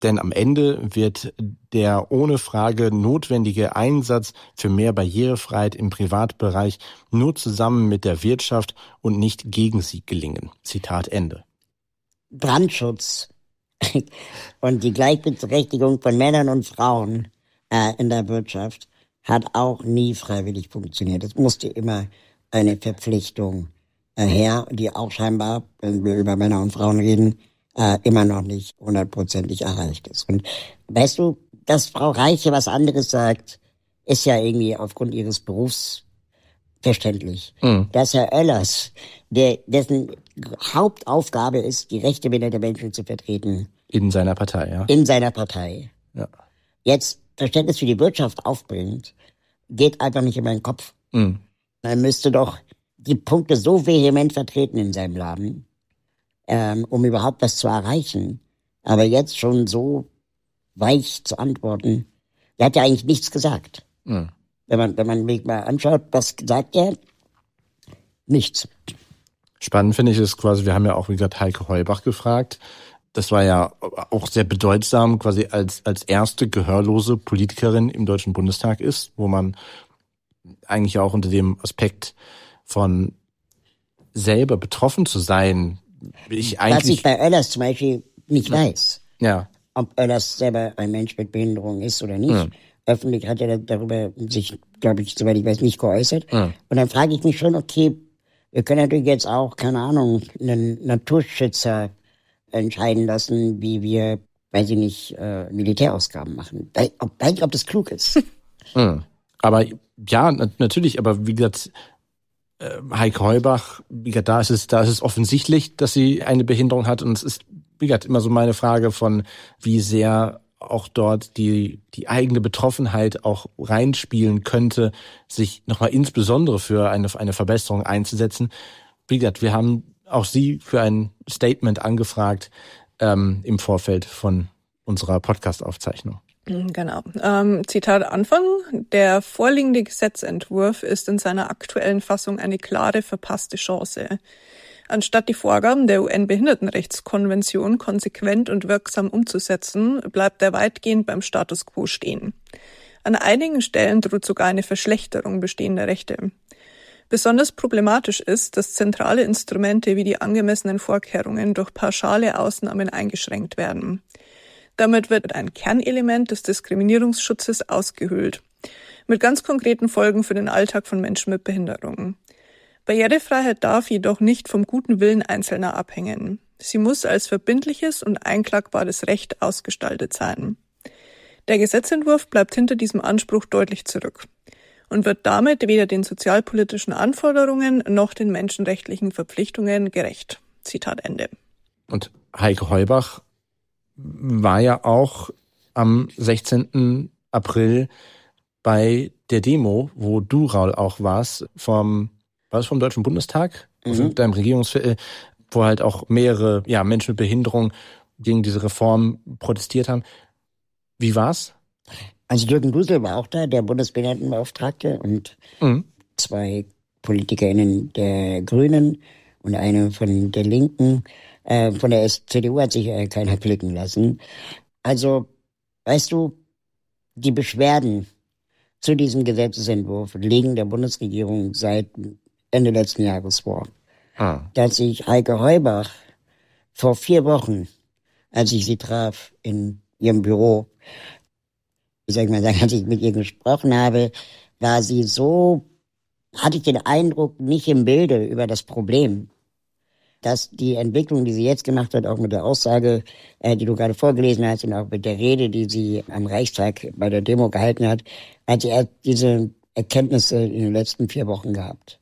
Denn am Ende wird der ohne Frage notwendige Einsatz für mehr Barrierefreiheit im Privatbereich nur zusammen mit der Wirtschaft und nicht gegen sie gelingen. Zitat Ende. Brandschutz und die Gleichberechtigung von Männern und Frauen in der Wirtschaft hat auch nie freiwillig funktioniert. Es musste immer eine Verpflichtung her, die auch scheinbar, wenn wir über Männer und Frauen reden, immer noch nicht 100% erreicht ist. Und weißt du, dass Frau Reiche was anderes sagt, ist ja irgendwie aufgrund ihres Berufs verständlich. Dass Herr Oellers, dessen Hauptaufgabe ist, die Rechte behinderter Menschen zu vertreten. In seiner Partei, ja. In seiner Partei. Ja. Jetzt Verständnis für die Wirtschaft aufbringt, geht einfach nicht in meinen Kopf. Er müsste doch die Punkte so vehement vertreten in seinem Laden, um überhaupt was zu erreichen. Aber jetzt schon so weich zu antworten. Er hat ja eigentlich nichts gesagt. Wenn man mich mal anschaut, was sagt er? Nichts. Spannend finde ich es quasi, wir haben ja auch, wie gesagt, Heike Heubach gefragt. Das war ja auch sehr bedeutsam, quasi als erste gehörlose Politikerin im Deutschen Bundestag ist, wo man eigentlich auch unter dem Aspekt von selber betroffen zu sein, was ich bei Oellers zum Beispiel nicht weiß. Ja. Ob Oellers selber ein Mensch mit Behinderung ist oder nicht. Öffentlich hat er darüber sich, glaube ich, soweit ich weiß, nicht geäußert. Und dann frage ich mich schon, okay, wir können natürlich jetzt auch, keine Ahnung, einen Naturschützer entscheiden lassen, wie wir, weiß ich nicht, Militärausgaben machen. Weiß ich, ob das klug ist. Aber ja, natürlich, aber wie gesagt, Heike Heubach, wie gesagt, da ist es offensichtlich, dass sie eine Behinderung hat, und es ist, wie gesagt, immer so meine Frage von, wie sehr auch dort die eigene Betroffenheit auch reinspielen könnte, sich nochmal insbesondere für eine Verbesserung einzusetzen. Wie gesagt, wir haben auch Sie für ein Statement angefragt im Vorfeld von unserer Podcast-Aufzeichnung. Genau. Zitat Anfang. Der vorliegende Gesetzentwurf ist in seiner aktuellen Fassung eine klare verpasste Chance. Anstatt die Vorgaben der UN-Behindertenrechtskonvention konsequent und wirksam umzusetzen, bleibt er weitgehend beim Status quo stehen. An einigen Stellen droht sogar eine Verschlechterung bestehender Rechte. Besonders problematisch ist, dass zentrale Instrumente wie die angemessenen Vorkehrungen durch pauschale Ausnahmen eingeschränkt werden. Damit wird ein Kernelement des Diskriminierungsschutzes ausgehöhlt, mit ganz konkreten Folgen für den Alltag von Menschen mit Behinderungen. Barrierefreiheit darf jedoch nicht vom guten Willen Einzelner abhängen. Sie muss als verbindliches und einklagbares Recht ausgestaltet sein. Der Gesetzentwurf bleibt hinter diesem Anspruch deutlich zurück und wird damit weder den sozialpolitischen Anforderungen noch den menschenrechtlichen Verpflichtungen gerecht. Zitat Ende. Und Heike Heubach war ja auch am 16. April bei der Demo, wo du, Raul, auch warst, vom Deutschen Bundestag, mit deinem wo halt auch mehrere Menschen mit Behinderung gegen diese Reform protestiert haben. Wie war's? Also Jürgen Dusel war auch da, der Bundesbehindertenbeauftragte, und 2 PolitikerInnen der Grünen und eine von der Linken. Von der CDU hat sich keiner blicken lassen. Also, weißt du, die Beschwerden zu diesem Gesetzesentwurf liegen der Bundesregierung seit Ende letzten Jahres vor. Dass sich Heike Heubach vor 4 Wochen, als ich sie traf in ihrem Büro, als ich mit ihr gesprochen habe, war sie so, hatte ich den Eindruck, nicht im Bilde über das Problem, dass die Entwicklung, die sie jetzt gemacht hat, auch mit der Aussage, die du gerade vorgelesen hast, und auch mit der Rede, die sie am Reichstag bei der Demo gehalten hat sie erst diese Erkenntnisse in den letzten 4 Wochen gehabt.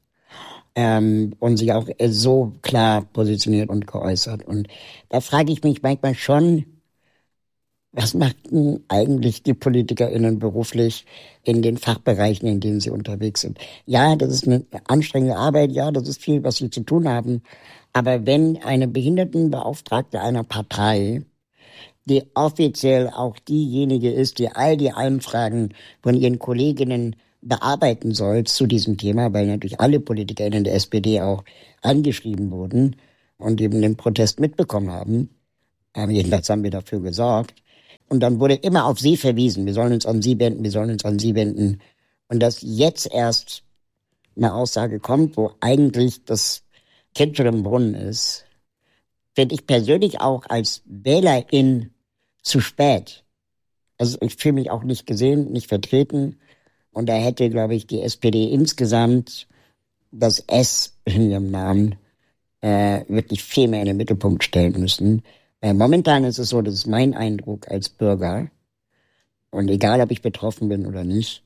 Und sich auch so klar positioniert und geäußert. Und da frage ich mich manchmal schon, was machten eigentlich die PolitikerInnen beruflich in den Fachbereichen, in denen sie unterwegs sind? Ja, das ist eine anstrengende Arbeit, ja, das ist viel, was sie zu tun haben. Aber wenn eine Behindertenbeauftragte einer Partei, die offiziell auch diejenige ist, die all die Anfragen von ihren Kolleginnen bearbeiten soll zu diesem Thema, weil natürlich alle PolitikerInnen der SPD auch angeschrieben wurden und eben den Protest mitbekommen haben, jedenfalls haben wir dafür gesorgt, Und dann wurde immer auf sie verwiesen. Wir sollen uns an sie wenden, wir sollen uns an sie wenden. Und dass jetzt erst eine Aussage kommt, wo eigentlich das Kind schon im Brunnen ist, finde ich persönlich auch als Wählerin zu spät. Also ich fühle mich auch nicht gesehen, nicht vertreten. Und da hätte, glaube ich, die SPD insgesamt das S in ihrem Namen wirklich viel mehr in den Mittelpunkt stellen müssen. Momentan ist es so, das ist mein Eindruck als Bürger, und egal, ob ich betroffen bin oder nicht,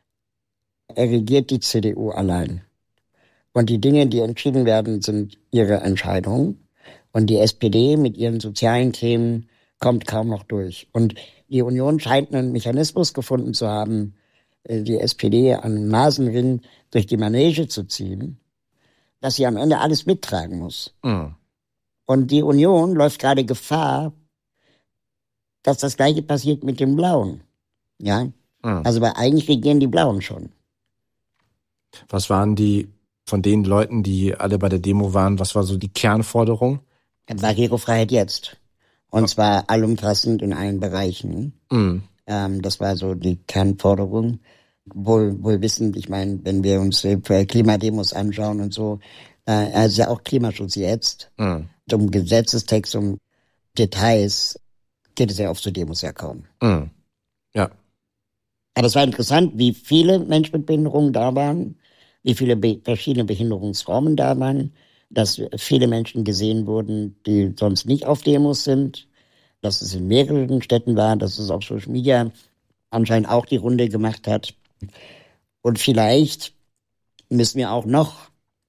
regiert die CDU allein. Und die Dinge, die entschieden werden, sind ihre Entscheidungen. Und die SPD mit ihren sozialen Themen kommt kaum noch durch. Und die Union scheint einen Mechanismus gefunden zu haben, die SPD an den Nasenring durch die Manege zu ziehen, dass sie am Ende alles mittragen muss. Mhm. Und die Union läuft gerade Gefahr, dass das Gleiche passiert mit den Blauen. Ja? Mhm. Also, weil eigentlich regieren die Blauen schon. Was waren die, von den Leuten, die alle bei der Demo waren, was war so die Kernforderung? Barrierefreiheit jetzt. Und zwar allumfassend in allen Bereichen. Mhm. Das war so die Kernforderung. Wohl wissend, ich meine, wenn wir uns Klimademos anschauen und so, also ja auch Klimaschutz jetzt. Mhm. Um Gesetzestext, um Details geht es ja auf so Demos ja kaum. Mhm. Ja. Aber es war interessant, wie viele Menschen mit Behinderungen da waren, wie viele verschiedene Behinderungsformen da waren, dass viele Menschen gesehen wurden, die sonst nicht auf Demos sind, dass es in mehreren Städten war, dass es auf Social Media anscheinend auch die Runde gemacht hat. Und vielleicht müssen wir auch noch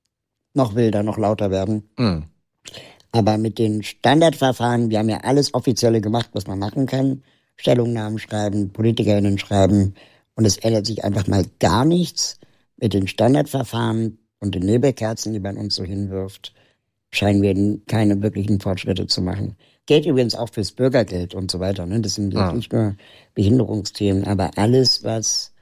wilder, noch lauter werden. Mhm. Aber mit den Standardverfahren, wir haben ja alles Offizielle gemacht, was man machen kann. Stellungnahmen schreiben, PolitikerInnen schreiben. Und es ändert sich einfach mal gar nichts. Mit den Standardverfahren und den Nebelkerzen, die man uns so hinwirft, scheinen wir keine wirklichen Fortschritte zu machen. Gilt übrigens auch fürs Bürgergeld und so weiter. Ne? Das sind jetzt nicht nur Behinderungsthemen, aber alles, was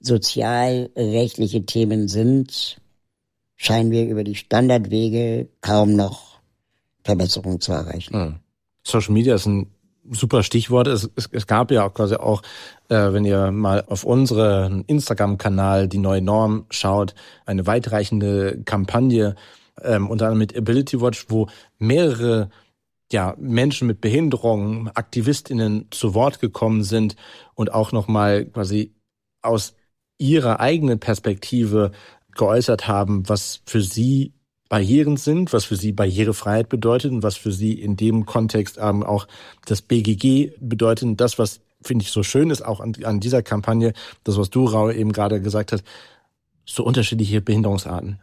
sozialrechtliche Themen sind, scheinen wir über die Standardwege kaum noch Verbesserungen zu erreichen. Mhm. Social Media ist ein super Stichwort. Es gab ja auch quasi auch, wenn ihr mal auf unseren Instagram-Kanal die neue Norm schaut, eine weitreichende Kampagne, unter anderem mit Ability Watch, wo mehrere Menschen mit Behinderungen, AktivistInnen zu Wort gekommen sind und auch nochmal quasi aus ihrer eigenen Perspektive geäußert haben, was für sie Barrieren sind, was für sie Barrierefreiheit bedeutet und was für sie in dem Kontext auch das BGG bedeutet. Und das, was finde ich so schön ist, auch an dieser Kampagne, das, was du, Raul, eben gerade gesagt hast, so unterschiedliche Behinderungsarten.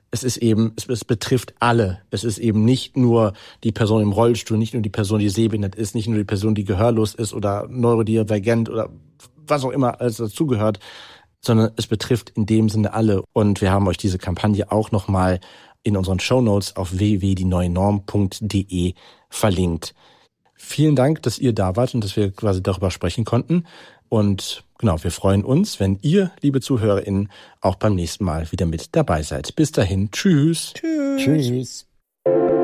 Es betrifft alle. Es ist eben nicht nur die Person im Rollstuhl, nicht nur die Person, die sehbehindert ist, nicht nur die Person, die gehörlos ist oder neurodivergent oder was auch immer alles dazugehört, sondern es betrifft in dem Sinne alle. Und wir haben euch diese Kampagne auch nochmal in unseren Shownotes auf www.dieneuenorm.de verlinkt. Vielen Dank, dass ihr da wart und dass wir quasi darüber sprechen konnten. Und genau, wir freuen uns, wenn ihr, liebe ZuhörerInnen, auch beim nächsten Mal wieder mit dabei seid. Bis dahin, tschüss. Tschüss.